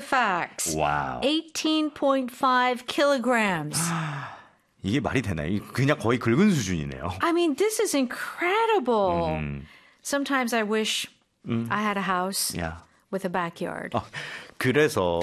artifacts. 와우. 18.5 kilograms. 이게 말이 되나요? 그냥 거의 긁은 수준이네요. I mean, this is incredible. Sometimes I wish I had a house 야. with a backyard. 그래서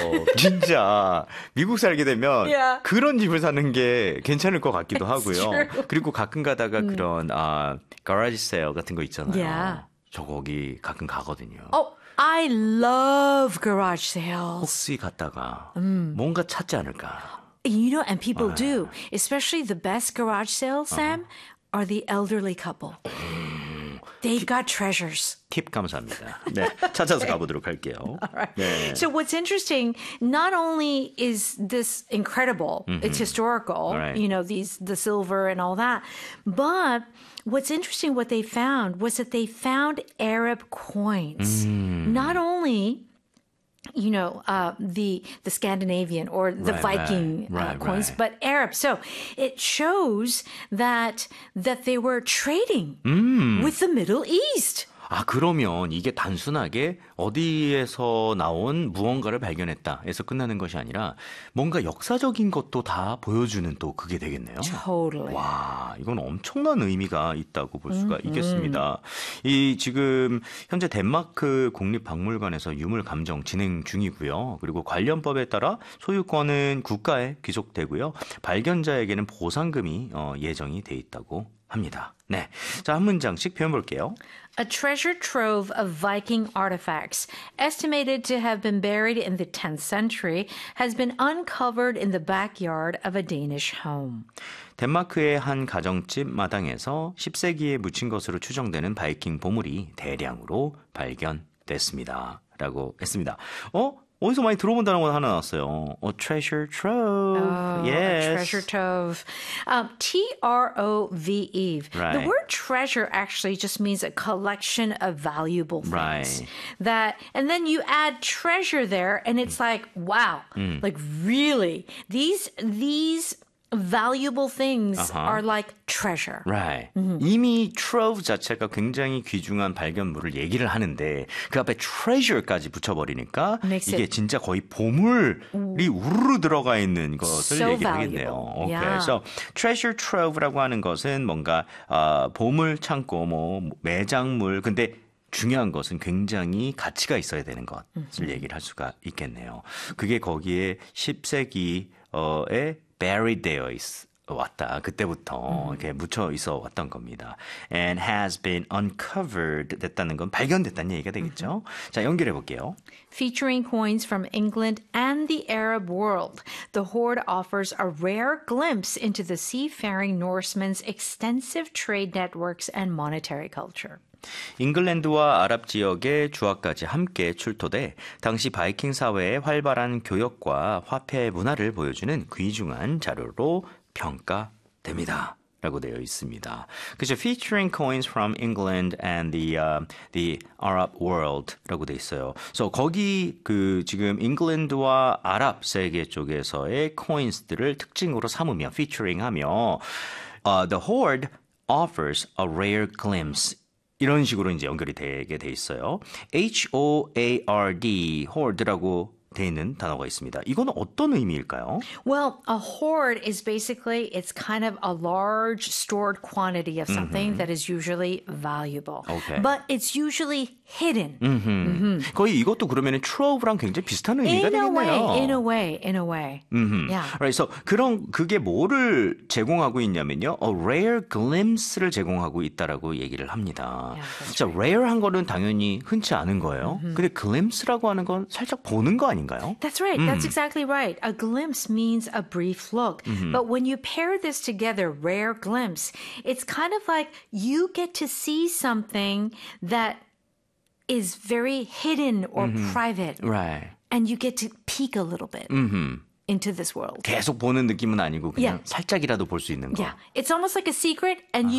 진짜 미국 살게 되면 Yeah. 그런 집을 사는 게 괜찮을 것 같기도 It's 하고요. true. 그리고 가끔 가다가 그런 가라지 세일 같은 거 있잖아요. Yeah. 저 거기 가끔 가거든요. Oh, I love garage sales. 혹시 갔다가 뭔가 찾지 않을까? You know, and people do. Especially the best garage sales, Sam, are the elderly couple. They've got treasures. 팁 감사합니다. 네, 찾아서 가보도록 할게요. 네. So what's interesting, not only is this incredible, it's historical, Right. you know, the silver and all that, but what's interesting, what they found was that they found Arab coins. Not only, you know, the Scandinavian or the Viking coins, but Arab. So it shows that they were trading with the Middle East. 아, 그러면 이게 단순하게 어디에서 나온 무언가를 발견했다 해서 끝나는 것이 아니라 뭔가 역사적인 것도 다 보여주는 또 그게 되겠네요. Totally. 와, 이건 엄청난 의미가 있다고 볼 수가 있겠습니다. 이 지금 현재 덴마크 국립박물관에서 유물 감정 진행 중이고요. 그리고 관련법에 따라 소유권은 국가에 귀속되고요. 발견자에게는 보상금이 예정이 돼 있다고 합니다. 네, 자, 한 문장씩 표현볼게요. A treasure trove of Viking artifacts, estimated to have been buried in the 10th century, has been uncovered in the backyard of a Danish home. 덴마크의 한 가정집 마당에서 10세기에 묻힌 것으로 추정되는 바이킹 보물이 대량으로 발견됐습니다. 라고 했습니다. 어디서 많이 들어본 단어가 하나 나왔어요. treasure trove. Oh, yes. a treasure trove. Trove. Right. The word treasure actually just means a collection of valuable things. Right. And then you add treasure there, and it's like, wow, like really, these valuable things are like treasure. Right. 이미 trove 자체가 굉장히 귀중한 발견물을 얘기를 하는데 그 앞에 treasure까지 붙여버리니까 Makes 이게 it 진짜 거의 보물이 우르르 들어가 있는 것을 So 얘기를 하겠네요. valuable. Okay. Yeah. So treasure trove라고 하는 것은 뭔가 보물 창고, 뭐 매장물, 근데 중요한 것은 굉장히 가치가 있어야 되는 것을 얘기를 할 수가 있겠네요. 그게 거기에 10세기에 buried 되어 왔다. 그때부터 이렇게 묻혀 있어 왔던 겁니다. And has been uncovered 됐다는 건 발견됐다는 얘기가 되겠죠. 자, 연결해 볼게요. Featuring coins from England and the Arab world, the hoard offers a rare glimpse into the seafaring Norsemen's extensive trade networks and monetary culture. 잉글랜드와 아랍 지역의 주화까지 함께 출토돼 당시 바이킹 사회의 활발한 교역과 화폐 문화를 보여주는 귀중한 자료로 평가됩니다. 라고 되어 있습니다. 그죠? Featuring coins from England and the Arab world라고 되어 있어요. 그래서 거기 그 지금 잉글랜드와 아랍 세계 쪽에서의 coins들을 특징으로 삼으며 featuring하며 the hoard offers a rare glimpse. 이런 식으로 이제 연결이 되게 돼 있어요. HOARD, hoard라고 돼 있는 단어가 있습니다. 이건 어떤 의미일까요? Well, a hoard is basically, it's kind of a large stored quantity of something that is usually valuable. Okay. But it's usually hidden. 거의 이것도 그러면 trove랑 굉장히 비슷한 의미가 되겠네요. In a way. Yeah. Right, so 그게 뭐를 제공하고 있냐면요, a rare glimpse를 제공하고 있다라고 얘기를 합니다. Yeah, 자, rare한 거는 당연히 흔치 않은 거예요. 근데 glimpse라고 하는 건 살짝 보는 거 아닌가요? That's right. That's exactly right. A glimpse means a brief look. But when you pair this together, rare glimpse, it's kind of like you get to see something that is very hidden or private. Right. And you get to peek a little bit into this world. 계속 보는 느낌은 아니고 그냥 Yeah. 살짝이라도 볼 수 있는 거. Yeah. It's almost like a secret and you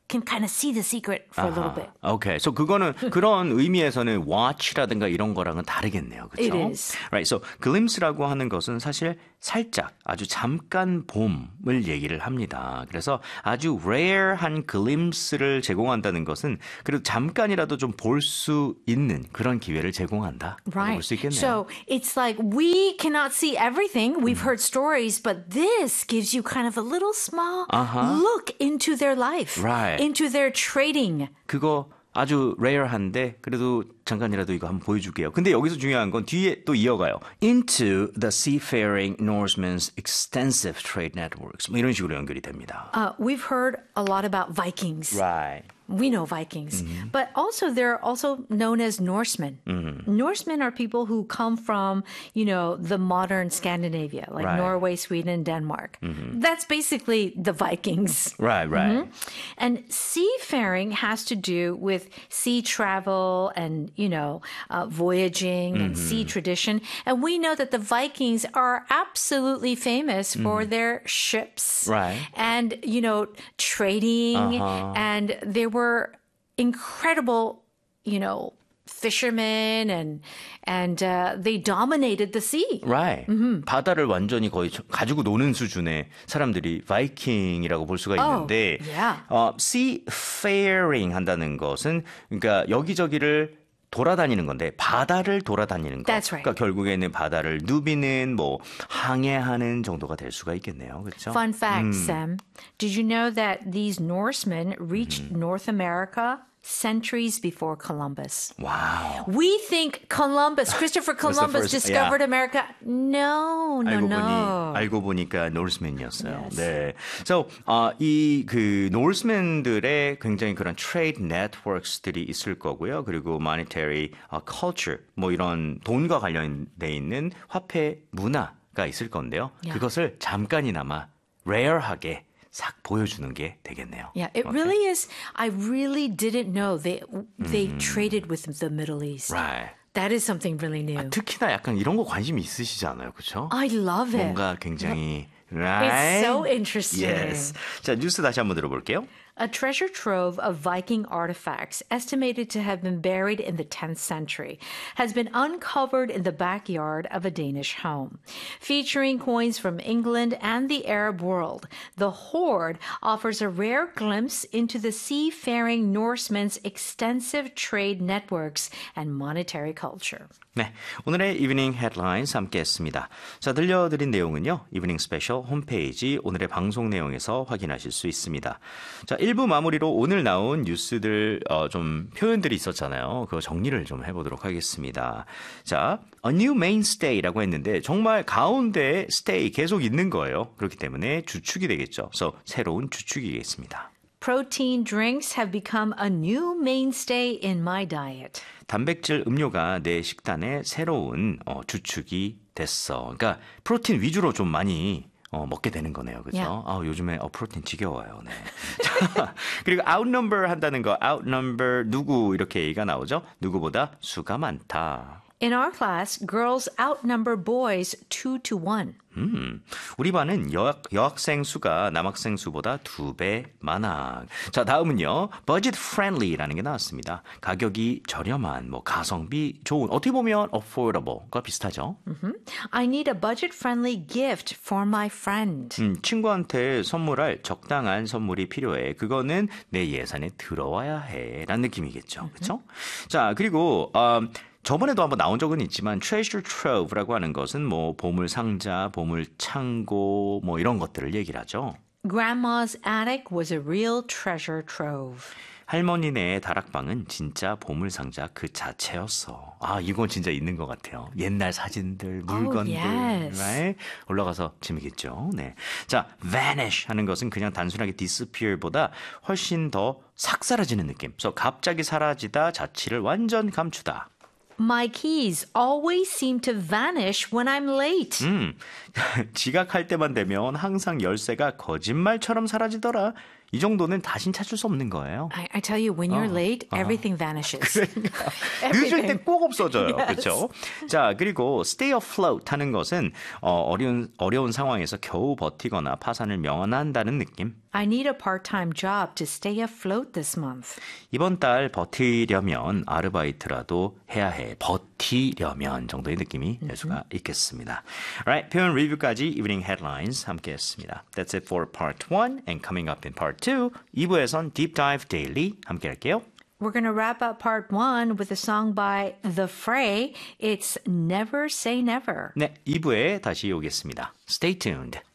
can kind of see the secret for a little bit. Okay. So 그거는 그런 의미에서는 watch라든가 이런 거랑은 다르겠네요. 그렇죠? It is. Right. So glimpse라고 하는 것은 사실 살짝 아주 잠깐 봄을 얘기를 합니다. 그래서 아주 rare한 glimpse를 제공한다는 것은 그래도 잠깐이라도 좀 볼 수 있는 그런 기회를 제공한다. Right. 볼 수 있겠네요. So it's like we cannot see everything. We've heard stories, but this gives you kind of a little small look into their life, Right. into their trading. 그거 아주 rare한데 그래도 잠깐이라도 이거 한번 보여줄게요. 근데 여기서 중요한 건 뒤에 또 이어가요. Into the seafaring Norsemen's extensive trade networks. 뭐 이런 식으로 연결이 됩니다. We've heard a lot about Vikings. Right. We know Vikings, but also they're also known as Norsemen. Norsemen are people who come from, the modern Scandinavia, like Right. Norway, Sweden, Denmark. That's basically the Vikings. Right, right. And seafaring has to do with sea travel and, voyaging and sea tradition. And we know that the Vikings are absolutely famous for their ships. Right. And, trading. And they were incredible, fishermen and they dominated the sea. Right. 바다를 완전히 거의 가지고 노는 수준의 사람들이 바이킹이라고 볼 수가 있는데 yeah. seafaring 한다는 것은 그러니까 여기저기를 돌아다니는 건데 바다를 돌아다니는 거. That's right. 그러니까 결국에는 바다를 누비는 뭐 항해하는 정도가 될 수가 있겠네요. 그렇죠? Fun fact, Sam. Did you know that these Norsemen reached North America centuries before Columbus? 와우. We think Christopher Columbus first, discovered America. No. 알고 보니까 노르스맨이었어요. Yes. 네. So, 이 그 노르스맨들의 굉장히 그런 트레이드 네트워크들이 있을 거고요. 그리고 monetary culture 뭐 이런 돈과 관련돼 있는 화폐 문화가 있을 건데요. Yeah. 그것을 잠깐이나마 rare하게 싹 보여주는 게 되겠네요. Yeah, it really is. I really didn't know they traded with the Middle East. Right. That is something really new. 특히나 약간 이런 거 관심 있으시지 않아요? 그렇죠? I love it. 뭔가 굉장히 right? It's so interesting. Yes. 자, 뉴스 다시 한번 들어볼게요. A treasure trove of Viking artifacts, estimated to have been buried in the 10th century, has been uncovered in the backyard of a Danish home. Featuring coins from England and the Arab world, the hoard offers a rare glimpse into the seafaring Norsemen's extensive trade networks and monetary culture. 네, 오늘의 이브닝 헤드라인스 함께 했습니다. 자, 들려드린 내용은요. 이브닝 스페셜 홈페이지 오늘의 방송 내용에서 확인하실 수 있습니다. 자, 1부 마무리로 오늘 나온 뉴스들 좀 표현들이 있었잖아요. 그거 정리를 좀 해보도록 하겠습니다. 자, a new mainstay라고 했는데 정말 가운데에 stay 계속 있는 거예요. 그렇기 때문에 주축이 되겠죠. 그래서 새로운 주축이겠습니다. Protein drinks have become a new mainstay in my diet. 단백질 음료가 내 식단의 새로운 주축이 됐어. 그러니까 프로틴 위주로 좀 많이 먹게 되는 거네요. 그렇죠? Yeah. 요즘에 프로틴 지겨워요. 네. 자, 그리고 outnumber 한다는 거, outnumber 누구 이렇게 얘기가 나오죠? 누구보다 수가 많다. In our class, girls outnumber boys 2-1. 우리 반은 여학생 수가 남학생 수보다 2배 많아. 자, 다음은요. budget friendly라는 게 나왔습니다. 가격이 저렴한, 뭐 가성비 좋은, 어떻게 보면 affordable과 비슷하죠. I need a budget-friendly gift for my friend. 친구한테 선물할 적당한 선물이 필요해. 그거는 내 예산에 들어와야 해. 라는 느낌이겠죠. 그렇죠? 자, 그리고 저번에도 한번 나온 적은 있지만 treasure trove라고 하는 것은 뭐 보물 상자, 보물 창고 뭐 이런 것들을 얘기를 하죠. Grandma's attic was a real treasure trove. 할머니네 다락방은 진짜 보물 상자 그 자체였어. 이건 진짜 있는 것 같아요. 옛날 사진들, 물건들, yes. right? 올라가서 재미겠죠. 네. 자, vanish 하는 것은 그냥 단순하게 disappear보다 훨씬 더 싹 사라지는 느낌. 그래서 갑자기 사라지다, 자취를 완전 감추다. My keys always seem to vanish when I'm late. 지각할 때만 되면 항상 열쇠가 거짓말처럼 사라지더라. 이 정도는 다신 찾을 수 없는 거예요. I tell you, when you're late, everything vanishes. 그러니까 늦을 때 꼭 없어져요. Yes. 그렇죠? 자, 그리고 stay afloat 하는 것은 어려운 상황에서 겨우 버티거나 파산을 면한다는 느낌. I need a part-time job to stay afloat this month. 이번 달 버티려면 아르바이트라도 해야 해. 버티려면 정도의 느낌이 될 수가 있겠습니다. Alright, 표현 리뷰까지 Evening Headlines 함께했습니다. That's it for part 1 and coming up in part 2, 2부에선 Deep Dive Daily 함께 할게요. We're going to wrap up part 1 with a song by The Fray. It's Never Say Never. 네, 2부에 다시 오겠습니다. Stay tuned.